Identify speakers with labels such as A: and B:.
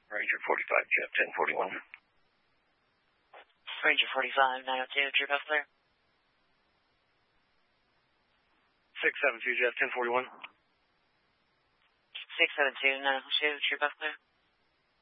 A: Ranger 45, Jeff 1041.
B: Ranger 45, 902, true bus clear.
A: 672, Jeff 1041.
B: 672, 902, true bus clear.